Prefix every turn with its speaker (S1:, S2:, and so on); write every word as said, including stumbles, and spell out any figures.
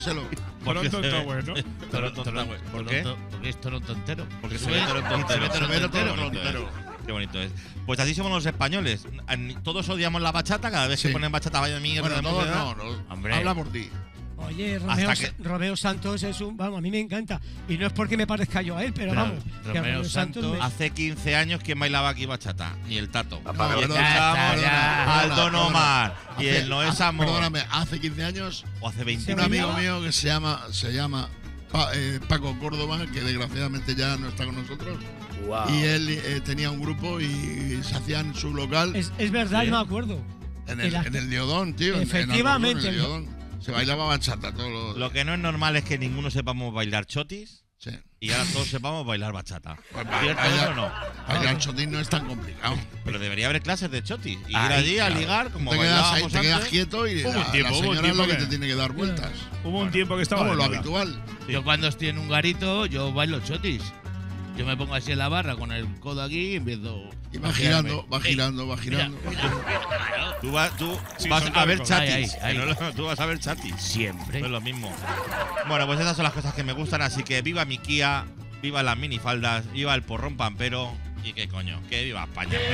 S1: Selo.
S2: Toronto está bueno.
S3: Toronto está bueno. ¿Por qué?
S4: Porque es Toronto entero.
S3: Porque se ve Toronto entero.
S1: Se ve Toronto
S3: Qué bonito
S1: entero.
S3: es. Qué bonito es. Pues así somos los españoles. Todos odiamos la bachata. Cada vez
S1: Sí.
S3: que ponen bachata, vaya mierda.
S1: Bueno,
S3: de
S1: todos
S3: música.
S1: no, no.
S4: Hombre.
S1: Habla por ti.
S2: Oye, Romeo,
S3: Hasta que-
S2: Romeo Santos es un. Vamos, a mí me encanta. Y no es porque me parezca yo a él, pero
S4: Claro,
S2: vamos. que
S4: Romeo
S2: Romeo Santos.
S4: Santos
S2: me-
S3: Hace quince años, ¿quién bailaba aquí bachata? Ni el Tato.
S1: Apaga,
S3: y
S1: perdona,
S3: escuchábamos
S4: perdona,
S3: al Don
S1: perdona.
S3: Omar. Y
S1: Hace-
S3: el Noé
S1: hace-
S3: Samón.
S1: Perdóname, hace quince años,
S3: O hace veinte.
S2: Se
S1: un amigo
S2: bailaba.
S1: mío que se llama, se llama Pa- eh, Paco Córdoba, que desgraciadamente ya no está con nosotros,
S4: Wow.
S1: y él eh, tenía un grupo y se hacía en su local
S2: Es, es verdad,
S3: Sí.
S2: yo me acuerdo.
S1: en, el,
S2: el-
S1: en el Diodón, tío. en- en
S2: Efectivamente.
S1: Alcorcón, en el Diodón. Se bailaba bachata todos los.
S3: Lo que no es normal es que ninguno sepamos bailar chotis
S1: Sí.
S3: y ahora todos sepamos bailar bachata.
S1: Pues
S3: ¿Cierto
S1: bailar-
S3: eso o no?
S1: Bailar chotín no es tan complicado.
S3: Pero debería haber clases de chotis. Y ir
S4: Ahí,
S3: allí a
S4: claro.
S3: ligar como
S1: Te quedas ahí,
S3: bailábamos
S1: te quedas
S3: antes.
S1: quieto y
S2: Hubo
S1: la,
S2: un
S1: la
S2: tiempo,
S5: hubo un
S1: señora es
S5: tiempo
S1: lo que
S5: que-
S1: te tiene que dar vueltas.
S5: Hubo un tiempo que estaba
S1: Como
S5: de
S1: lo
S5: moda.
S1: habitual.
S4: Yo cuando estoy en un garito, yo bailo chotis. Yo me pongo así en la barra con el codo aquí y empiezo.
S1: Y va
S4: a
S1: girando,
S4: girarme.
S1: va girando, va girando.
S3: Tú, vas- tú
S5: Sí,
S3: vas
S5: son
S3: a ver
S5: cargos.
S3: chatis.
S4: Ahí, ahí,
S3: que
S4: ahí.
S3: no lo- tú vas a ver chatis.
S4: Siempre.
S3: No es lo mismo. Bueno, pues esas son las cosas que me gustan. Así que viva mi Kia, viva las minifaldas, viva el porrón pampero. Y qué coño, que viva España.